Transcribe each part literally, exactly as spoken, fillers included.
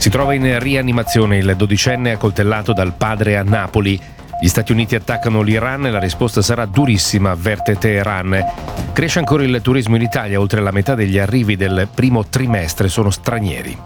Si trova in rianimazione il dodicenne accoltellato dal padre a Napoli. Gli Stati Uniti attaccano l'Iran e la risposta sarà durissima, avverte Teheran. Cresce ancora il turismo in Italia, oltre la metà degli arrivi del primo trimestre sono stranieri.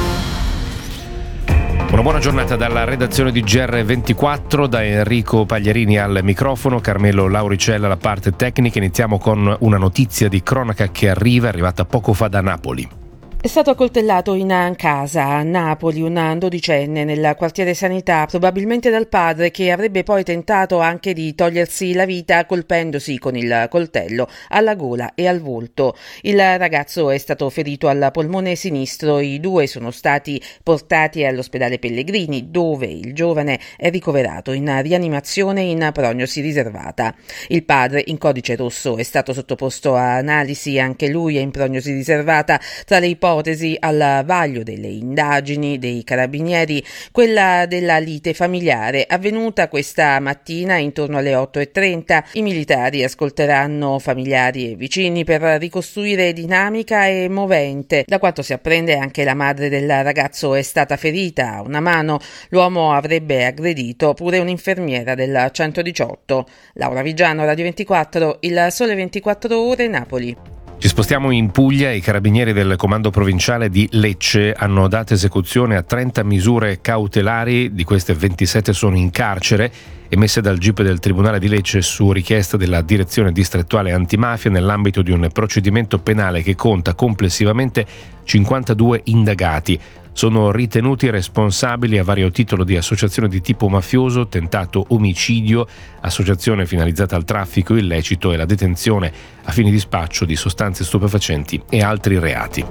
Una buona giornata dalla redazione di G R ventiquattro, da Enrico Pagliarini al microfono, Carmelo Lauricella alla parte tecnica. Iniziamo con una notizia di cronaca che arriva, è arrivata poco fa da Napoli. È stato accoltellato in casa a Napoli un dodicenne nel quartiere Sanità, probabilmente dal padre, che avrebbe poi tentato anche di togliersi la vita colpendosi con il coltello alla gola e al volto. Il ragazzo è stato ferito al polmone sinistro, i due sono stati portati all'ospedale Pellegrini, dove il giovane è ricoverato in rianimazione in prognosi riservata. Il padre, in codice rosso, è stato sottoposto a analisi, anche lui è in prognosi riservata. Tra le ipotesi al vaglio delle indagini dei carabinieri quella della lite familiare avvenuta questa mattina intorno alle otto e trenta. I militari ascolteranno familiari e vicini per ricostruire dinamica e movente. Da quanto si apprende, anche la madre del ragazzo è stata ferita a una mano. L'uomo avrebbe aggredito pure un'infermiera del centodiciotto. Laura Vigiano, Radio ventiquattro, Il Sole ventiquattro Ore, Napoli. Ci spostiamo in Puglia. I carabinieri del comando provinciale di Lecce hanno dato esecuzione a trenta misure cautelari, di queste ventisette sono in carcere, emesse dal G I P del Tribunale di Lecce su richiesta della Direzione Distrettuale Antimafia nell'ambito di un procedimento penale che conta complessivamente cinquantadue indagati. Sono ritenuti responsabili a vario titolo di associazione di tipo mafioso, tentato omicidio, associazione finalizzata al traffico illecito e la detenzione a fini di spaccio di sostanze stupefacenti e altri reati.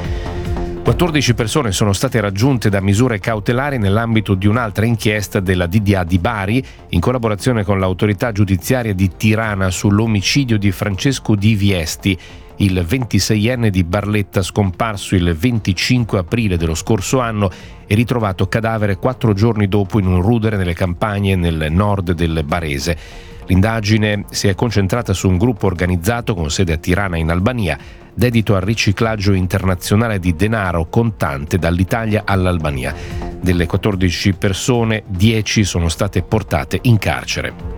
quattordici persone sono state raggiunte da misure cautelari nell'ambito di un'altra inchiesta della D D A di Bari, in collaborazione con l'autorità giudiziaria di Tirana sull'omicidio di Francesco Di Viesti, il ventiseienne di Barletta, scomparso il venticinque aprile dello scorso anno e ritrovato cadavere quattro giorni dopo in un rudere nelle campagne nel nord del Barese. L'indagine si è concentrata su un gruppo organizzato con sede a Tirana in Albania, dedito al riciclaggio internazionale di denaro contante dall'Italia all'Albania. Delle quattordici persone, dieci sono state portate in carcere.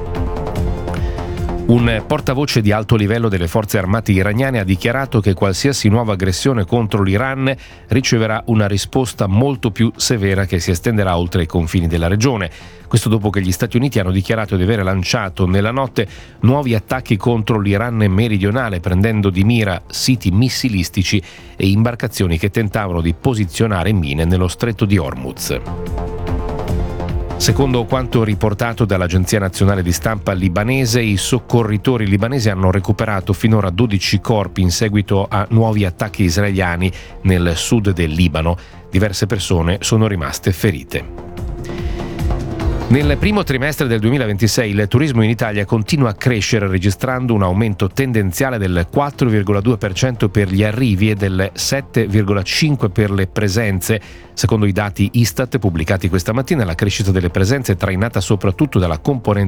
Un portavoce di alto livello delle forze armate iraniane ha dichiarato che qualsiasi nuova aggressione contro l'Iran riceverà una risposta molto più severa che si estenderà oltre i confini della regione. Questo dopo che gli Stati Uniti hanno dichiarato di aver lanciato nella notte nuovi attacchi contro l'Iran meridionale, prendendo di mira siti missilistici e imbarcazioni che tentavano di posizionare mine nello stretto di Hormuz. Secondo quanto riportato dall'Agenzia Nazionale di Stampa libanese, i soccorritori libanesi hanno recuperato finora dodici corpi in seguito a nuovi attacchi israeliani nel sud del Libano. Diverse persone sono rimaste ferite. Nel primo trimestre del duemilaventisei il turismo in Italia continua a crescere, registrando un aumento tendenziale del quattro virgola due per cento per gli arrivi e del sette virgola cinque per cento per le presenze. Secondo i dati Istat pubblicati questa mattina, la crescita delle presenze è trainata soprattutto dalla componente